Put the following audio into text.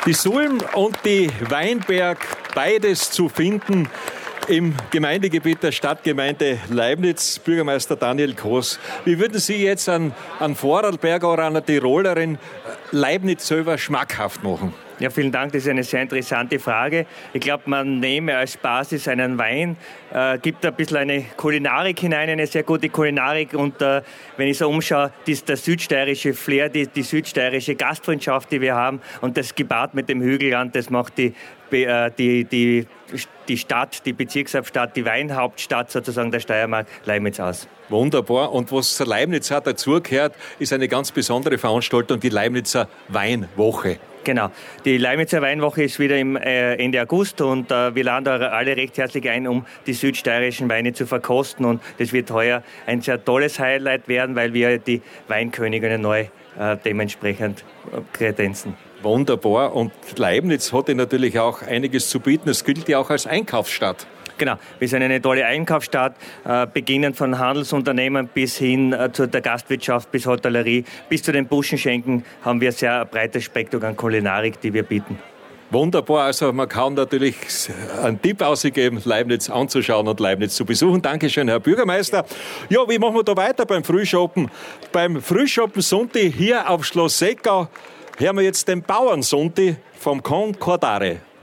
Die Sulm und die Weinberg, beides zu finden im Gemeindegebiet der Stadtgemeinde Leibnitz. Bürgermeister Daniel Koos, wie würden Sie jetzt an Vorarlberger oder einer Tirolerin Leibnitz selber schmackhaft machen? Ja, vielen Dank. Das ist eine sehr interessante Frage. Ich glaube, man nehme als Basis einen Wein, gibt ein bisschen eine Kulinarik hinein, eine sehr gute Kulinarik. Und wenn ich so umschaue, das ist der südsteirische Flair, die südsteirische Gastfreundschaft, die wir haben. Und das gepaart mit dem Hügelland, das macht die Stadt, die Bezirkshauptstadt, die Weinhauptstadt sozusagen der Steiermark, Leibnitz aus. Wunderbar. Und was Leibniz hat dazugehört, ist eine ganz besondere Veranstaltung, die Leibnizer Weinwoche. Genau. Die Leibnizer Weinwoche ist wieder im Ende August und wir laden alle recht herzlich ein, um die südsteirischen Weine zu verkosten. Und das wird heuer ein sehr tolles Highlight werden, weil wir die Weinköniginnen neu dementsprechend kredenzen. Wunderbar. Und Leibniz hat ja natürlich auch einiges zu bieten. Es gilt ja auch als Einkaufsstadt. Genau, wir sind eine tolle Einkaufsstadt, beginnend von Handelsunternehmen bis hin zu der Gastwirtschaft, bis Hotellerie, bis zu den Buschenschenken haben wir ein sehr breites Spektrum an Kulinarik, die wir bieten. Wunderbar, also man kann natürlich einen Tipp ausgeben, Leibniz anzuschauen und Leibniz zu besuchen. Dankeschön, Herr Bürgermeister. Ja, wie machen wir da weiter beim Frühschoppen? Beim Frühschoppen Sonntag hier auf Schloss Seckau hören wir jetzt den Bauernsonntag vom Concordare.